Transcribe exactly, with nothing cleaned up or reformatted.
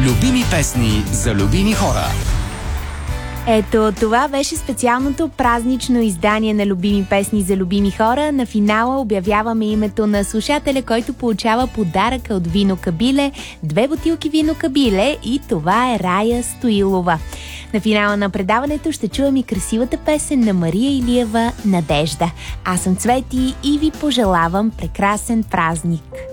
Любими песни за любими хора. Ето, това беше специалното празнично издание на Любими песни за любими хора. На финала обявяваме името на слушателя, който получава подаръка от Вино Кабиле, две бутилки Вино Кабиле, и това е Рая Стоилова. На финала на предаването ще чуем и красивата песен на Мария Илиева «Надежда». Аз съм Цвети и ви пожелавам прекрасен празник.